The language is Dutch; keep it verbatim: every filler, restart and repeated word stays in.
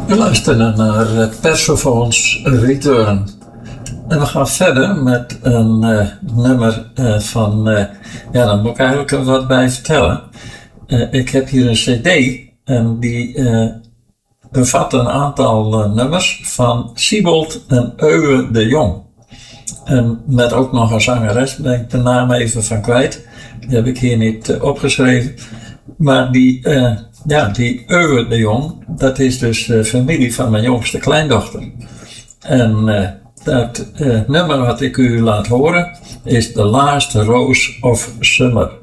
We luisteren naar Persophone's Return. En we gaan verder met een uh, nummer uh, van, uh, ja, daar moet ik eigenlijk wat bij vertellen. Uh, ik heb hier een cd en die uh, bevat een aantal uh, nummers van Siebold en Euwe de Jong. En met ook nog een zangeres, ben ik de naam even van kwijt. Die heb ik hier niet uh, opgeschreven. Maar die, uh, ja, die Euwe de Jong, dat is dus de familie van mijn jongste kleindochter. En uh, dat uh, nummer wat ik u laat horen is The Last Rose of Summer.